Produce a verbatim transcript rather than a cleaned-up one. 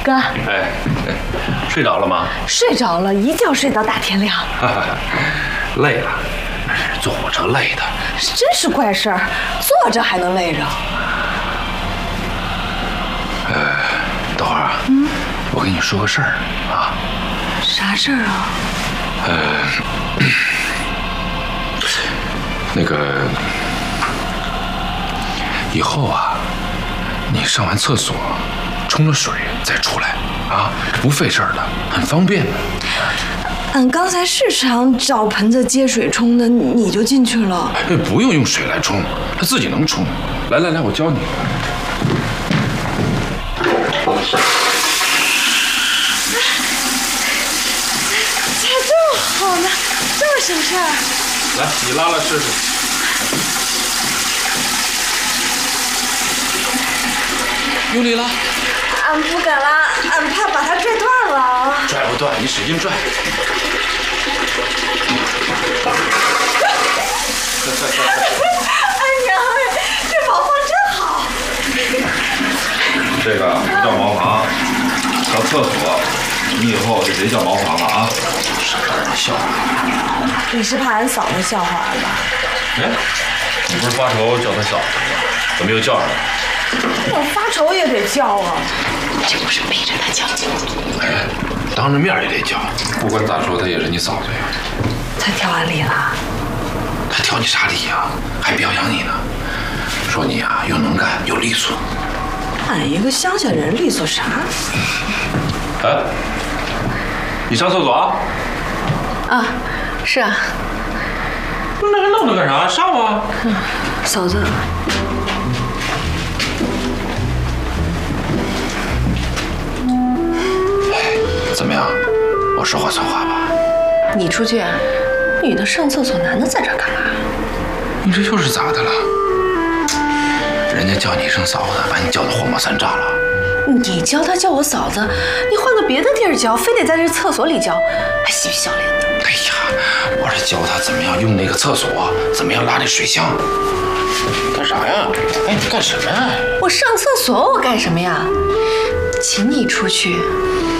哥。 哎，睡着了吗？ 睡着了，一觉睡到大天亮。 累了，坐火车累的。 真是怪事儿，坐着还能累着。 呃，等会儿啊，嗯，我跟你说个事儿啊。 啥事儿啊？ 呃，那个，以后啊，你上完厕所，冲了水再出来啊，不费事儿的，很方便的。 俺刚才是想找盆子接水冲的，你就进去了。 哎，不用用水来冲，它自己能冲。来来来，我教你。 咋这么好呢？这么省事儿。 来，你拉拉试试。用力拉。 俺不敢拉，俺怕把它拽断了。 拽不断，你使劲拽。 哎呀，这毛房真好。 这个不叫茅房，叫厕所。你以后就别叫茅房了啊，省得让人笑话。 你是怕俺嫂子笑话俺吧？ 哎，你不是发愁叫他嫂子吗？怎么又叫上了？ 我发愁也得叫啊。 这不是背着他叫。 哎，当着面也得叫，不管咋说，她也是你嫂子呀。 他挑俺理了？ 他挑你啥理呀？还表扬你呢，说你啊又能干又利索。 俺一个乡下人利索啥？ 哎，你上厕所啊？ 啊，是啊。 那还愣着干啥？上啊！ 嗯，嫂子。 哎，怎么样？我说话算话吧？ 你出去啊？女的上厕所，男的在这干嘛？ 你这又是咋的了？人家叫你一声嫂子，把你叫得火冒三丈了。 你教他叫我嫂子，你换个别的地儿教，非得在这厕所里教，还嬉皮笑脸的。 哎呀，我是教他怎么样用那个厕所，怎么样拉这水箱。干啥呀？哎，你干什么呀？ 我上厕所，我干什么呀？请你出去，